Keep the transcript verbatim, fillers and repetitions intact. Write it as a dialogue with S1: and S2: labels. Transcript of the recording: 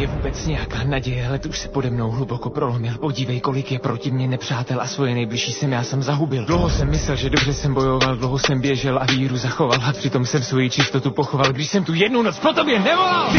S1: je vůbec nějaká naděje, ale už se pode mnou hluboko prolomil. Podívej, kolik je proti mně nepřátel a svoje nejbližší jsem já jsem zahubil. Dlouho jsem myslel, že dobře jsem bojoval, dlouho jsem běžel a víru zachoval a přitom jsem svoji čistotu pochoval, když jsem tu jednu noc po tobě nevolal.